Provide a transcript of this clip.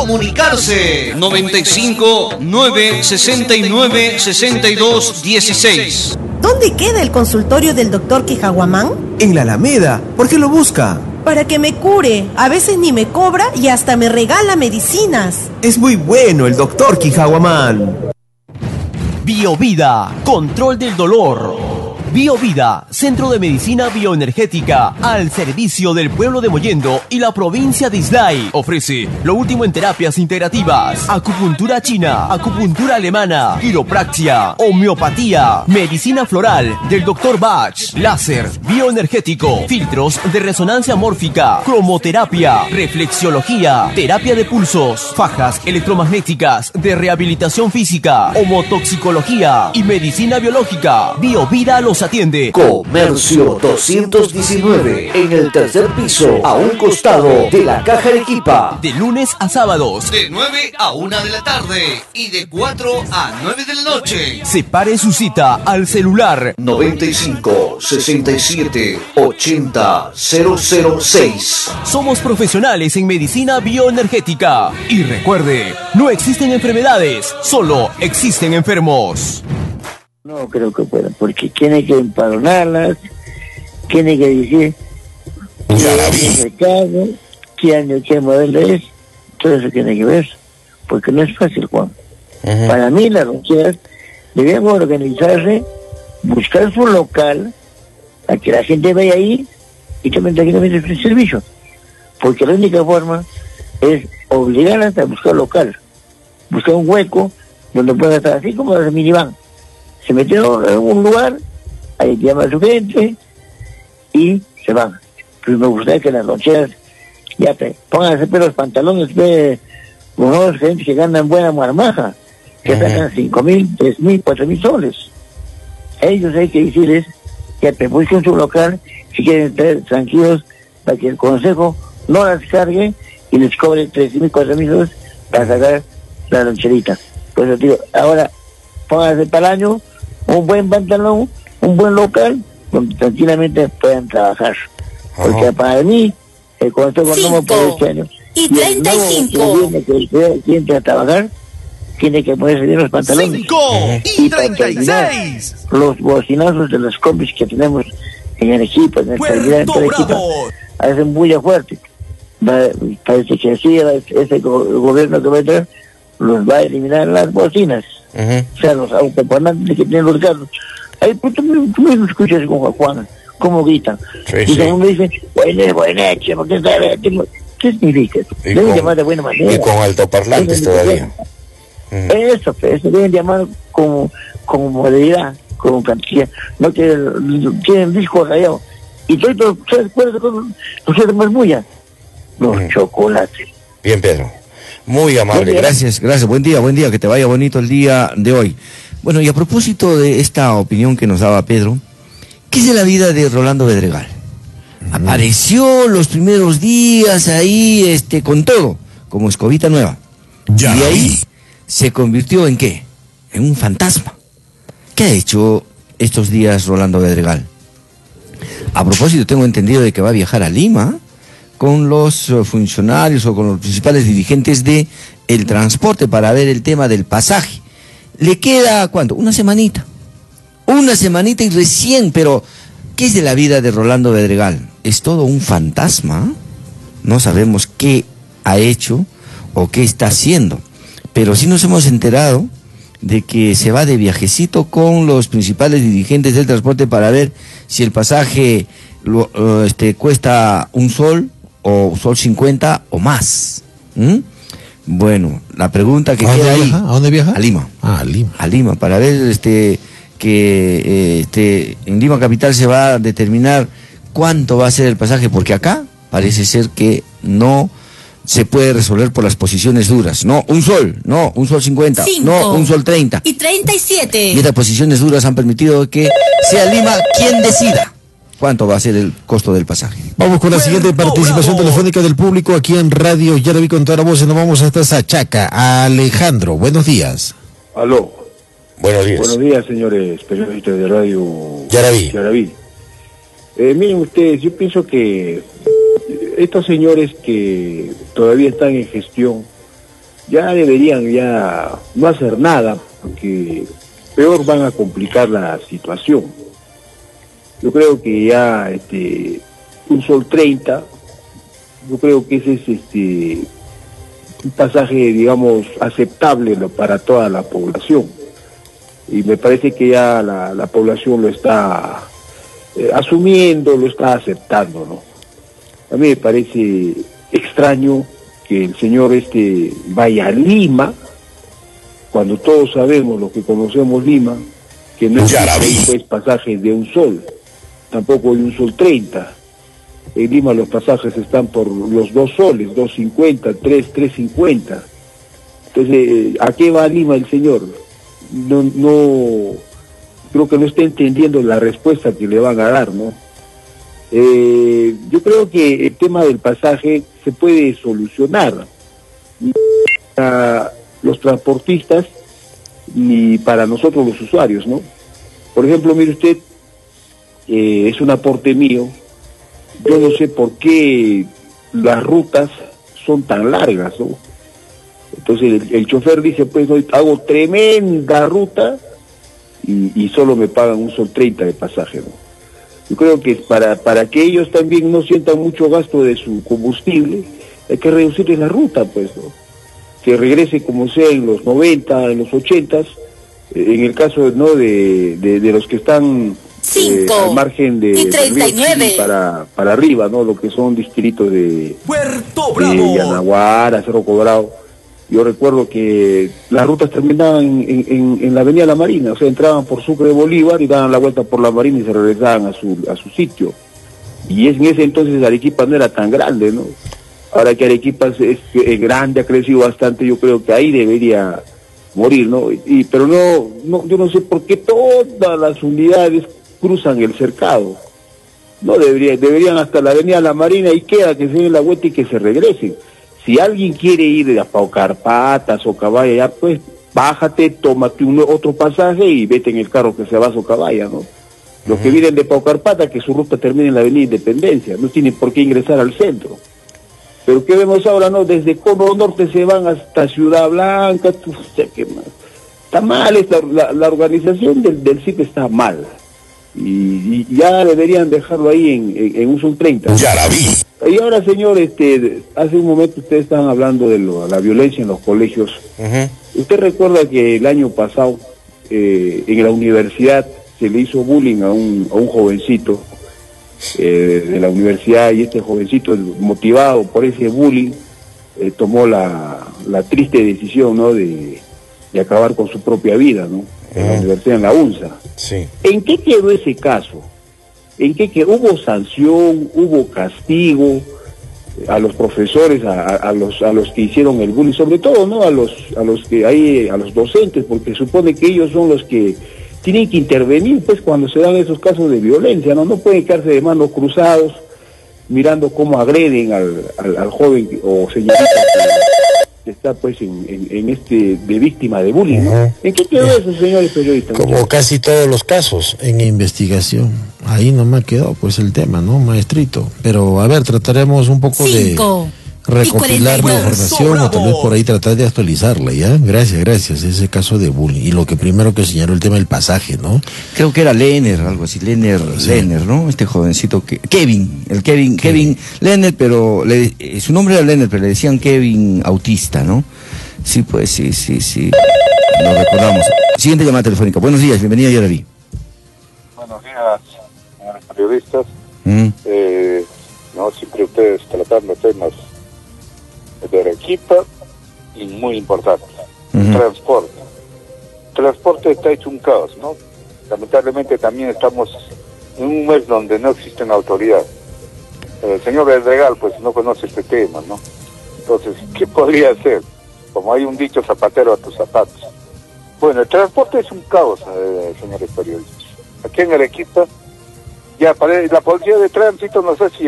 comunicarse. 95 969 62 16. ¿Dónde queda el consultorio del doctor Quijaguamán? En la Alameda. ¿Por qué lo busca? Para que me cure. A veces ni me cobra y hasta me regala medicinas. Es muy bueno el doctor Quijaguamán. Biovida, control del dolor. Biovida, centro de medicina bioenergética al servicio del pueblo de Mollendo y la provincia de Islay. Ofrece lo último en terapias integrativas, acupuntura china, acupuntura alemana, quiropraxia, homeopatía, medicina floral del Dr. Bach, láser, bioenergético, filtros de resonancia mórfica, cromoterapia, reflexiología, terapia de pulsos, fajas electromagnéticas de rehabilitación física, homotoxicología y medicina biológica. Biovida los atiende. Comercio 219 en el tercer piso, a un costado de la Caja Arequipa. De lunes a sábados, de 9 a 1 de la tarde y de 4 a 9 de la noche. Separe su cita al celular 95 67 80 006. Somos profesionales en medicina bioenergética. Y recuerde, no existen enfermedades, solo existen enfermos. No creo que pueda, porque tiene que empadronarlas, tiene que decir qué año, qué modelo es, todo eso tiene que ver, porque no es fácil, Juan. Para mí las rancheras debemos organizarse, buscar su local, a que la gente vaya ahí y también tranquilamente el servicio, porque la única forma es obligarlas a buscar local, buscar un hueco donde pueda estar, así como las minivan. Se metieron en un lugar, ahí llama a su gente y se van. Pero me gustaría que las loncheras ya pónganse los pantalones con unos gente que ganan buena marmaja, que sacan 5,000, 3,000, 4,000 soles. A ellos hay que decirles que busquen su local si quieren estar tranquilos para que el consejo no las cargue y les cobre 3,000, 4,000 soles para sacar la loncherita. Pues yo digo, ahora pónganse para el año un buen pantalón, un buen local, donde tranquilamente puedan trabajar. Porque para mí, el consejo no me puede este año. Y 35. Que el cliente a trabajar, tiene que ponerse bien los pantalones. 5 y 36. Los bocinazos de los combis que tenemos en el equipo, en el equipo, hacen bulla fuerte. Parece que así ese gobierno que va a entrar los va a eliminar las bocinas. O sea, los autoparlantes que tienen los carros. Ahí pues, tú mismo escuchas con Juan cómo gritan. Y uno dice, bueneche, porque ¿qué significa? Deben llamar de buena manera. Y con altoparlantes todavía. Eso deben llamar como modalidad, como cantidad. No que tienen discos rayados. Y todo, ¿sabes cuáles son los más bulla? Los chocolates. Bien, Pedro. Muy amable, gracias. Buen día, que te vaya bonito el día de hoy. Bueno, y a propósito de esta opinión que nos daba Pedro, ¿qué es de la vida de Rolando Bedregal? Apareció los primeros días ahí, con todo, como escobita nueva. Y de ahí se convirtió ¿en qué? En un fantasma. ¿Qué ha hecho estos días Rolando Bedregal? A propósito, tengo entendido de que va a viajar a Lima con los funcionarios o con los principales dirigentes de el transporte para ver el tema del pasaje. Le queda, ¿cuánto? Una semanita y recién, pero ¿qué es de la vida de Rolando Bedregal? ¿Es todo un fantasma? No sabemos qué ha hecho o qué está haciendo, pero sí nos hemos enterado de que se va de viajecito con los principales dirigentes del transporte para ver si el pasaje cuesta un sol o sol 50 o más. Bueno, la pregunta que queda ahí. ¿A dónde viaja? A Lima. A Lima. A Lima, para ver que en Lima capital se va a determinar cuánto va a ser el pasaje, porque acá parece ser que no se puede resolver por las posiciones duras. No, un sol 50, 5, no, un sol 30. Y 37. Y estas posiciones duras han permitido que sea Lima quien decida cuánto va a ser el costo del pasaje. Vamos con la siguiente participación telefónica del público aquí en Radio Yaraví con toda la voz. Nos vamos hasta Sachaca. Alejandro, buenos días. Aló. Buenos días. Buenos días, señores periodistas de Radio Yaraví. Miren ustedes, yo pienso que estos señores que todavía están en gestión ya deberían ya no hacer nada, porque peor van a complicar la situación. Yo creo que ya un sol 30, yo creo que ese es un pasaje, digamos, aceptable para toda la población. Y me parece que ya la población lo está asumiendo, lo está aceptando, ¿no? A mí me parece extraño que el señor vaya a Lima, cuando todos sabemos, lo que conocemos Lima, que no es pasaje de un sol, tampoco de un sol 30. En Lima los pasajes están por los 2 soles, 2.50, 3.50. Entonces, ¿a qué va a Lima el señor? No, creo que no está entendiendo la respuesta que le van a dar, ¿no? Yo creo que el tema del pasaje se puede solucionar. Para los transportistas ni para nosotros los usuarios, ¿no? Por ejemplo, mire usted, es un aporte mío. Yo no sé por qué las rutas son tan largas, ¿no? Entonces el chofer dice, pues hoy hago tremenda ruta y solo me pagan un sol 30 de pasaje, ¿no? Yo creo que para que ellos también no sientan mucho gasto de su combustible, hay que reducirles la ruta, pues, ¿no? Que regrese como sea en los 90, en los 80, en el caso, ¿no?, de los que están al margen de 39 para arriba, ¿no?, lo que son distritos de Puerto Bravo, de Yanaguara, Cerro Colorado. Yo recuerdo que las rutas terminaban en la avenida La Marina, o sea, entraban por Sucre de Bolívar y daban la vuelta por La Marina y se regresaban a su sitio. Y en ese entonces Arequipa no era tan grande, ¿no? Ahora que Arequipa es grande, ha crecido bastante, yo creo que ahí debería morir, ¿no? Pero no, yo no sé por qué todas las unidades cruzan el cercado. No deberían hasta la avenida La Marina y queda que se den la vuelta y que se regresen. Si alguien quiere ir a Paucarpatas o Cabaya, ya pues bájate, tómate otro pasaje y vete en el carro que se va a Socabaya, ¿no? Los que vienen de Paucarpata, que su ruta termina en la avenida Independencia, no tienen por qué ingresar al centro. Pero ¿qué vemos ahora, no? Desde Cono Norte se van hasta Ciudad Blanca, ¿qué más? Está mal, la organización del sitio está mal. Y ya deberían dejarlo ahí en un sol 30. Ya la vi. Y ahora, señor, hace un momento ustedes estaban hablando de la violencia en los colegios. ¿Usted recuerda que el año pasado en la universidad se le hizo bullying a un jovencito de la universidad, y este jovencito, motivado por ese bullying, tomó la triste decisión, ¿no?, de acabar con su propia vida, ¿no?, en la universidad, en la UNSA? Sí. ¿En qué quedó ese caso? ¿En qué quedó? ¿Hubo sanción? ¿Hubo castigo a los profesores, a los que hicieron el bullying? Sobre todo, ¿no?, a los docentes, porque supone que ellos son los que tienen que intervenir, pues, cuando se dan esos casos de violencia, ¿no? No pueden quedarse de manos cruzados mirando cómo agreden al joven o señorita que está, pues, de víctima de bullying, ¿no? ¿En qué quedó eso, señores periodistas? Como casi todos los casos. En investigación. Ahí nomás quedó, pues, el tema, ¿no, maestrito? Pero, a ver, trataremos un poco de recopilar la información, o tal vez por ahí tratar de actualizarla, ¿ya? Gracias, ese caso de bullying. Y lo que primero que señaló el tema del pasaje, ¿no? Creo que era Lenner, algo así, Lenner, ¿no? Este jovencito Kevin Lenner, pero su nombre era Lenner, pero le decían Kevin autista, ¿no? Sí, pues, sí, lo recordamos. Siguiente llamada telefónica. Buenos días, bienvenida, ya la vi. Buenos días, señores periodistas. No, siempre ustedes tratando temas de Arequipa y muy importantes. Transporte está hecho un caos, ¿no? Lamentablemente también estamos en un mes donde no existen autoridades. El señor Bedregal pues no conoce este tema, ¿no? Entonces, ¿qué podría hacer? Como hay un dicho, zapatero a tus zapatos. Bueno, el transporte es un caos, señores periodistas. Aquí en Arequipa, ya la policía de tránsito, no sé si